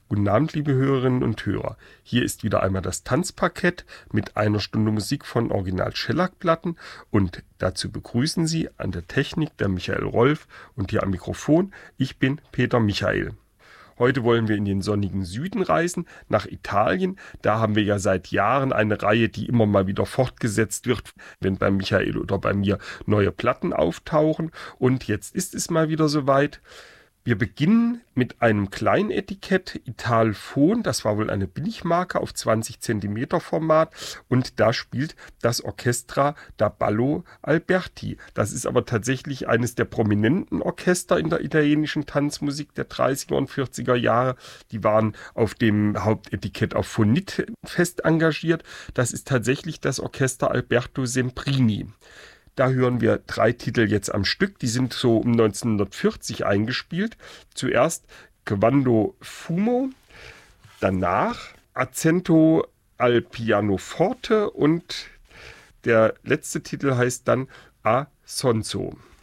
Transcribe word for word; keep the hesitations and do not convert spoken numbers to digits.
Guten Abend, liebe Hörerinnen und Hörer. Hier ist wieder einmal das Tanzparkett mit einer Stunde Musik von Original Schellack-Platten und dazu begrüßen Sie an der Technik der Michael Rolf und hier am Mikrofon. Ich bin Peter Michael. Heute wollen wir in den sonnigen Süden reisen, nach Italien. Da haben wir ja seit Jahren eine Reihe, die immer mal wieder fortgesetzt wird, wenn bei Michael oder bei mir neue Platten auftauchen. Und jetzt ist es mal wieder soweit. Wir beginnen mit einem kleinen Etikett, Italfon, das war wohl eine Billigmarke auf zwanzig Zentimeter Format und da spielt das Orchestra da Ballo Alberti. Das ist aber tatsächlich eines der prominenten Orchester in der italienischen Tanzmusik der dreißiger und vierziger Jahre. Die waren auf dem Hauptetikett auf Phonit fest engagiert. Das ist tatsächlich das Orchester Alberto Semprini. Da hören wir drei Titel jetzt am Stück, die sind so um neunzehnhundertvierzig eingespielt. Zuerst Quando Fumo, danach Accento al Pianoforte und der letzte Titel heißt dann A Sonso.